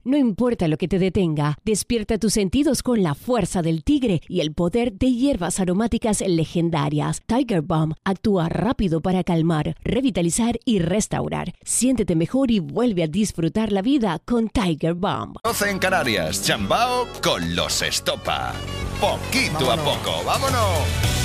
No importa lo que te detenga, despierta tus sentidos con la fuerza del tigre y el poder de hierbas aromáticas legendarias. Tiger Balm actúa rápido para calmar, revitalizar y restaurar. Siéntete mejor y vuelve a disfrutar la vida con Tiger Balm. 12 en Canarias, Chambao con los Estopa. Poquito a poco, ¡vámonos!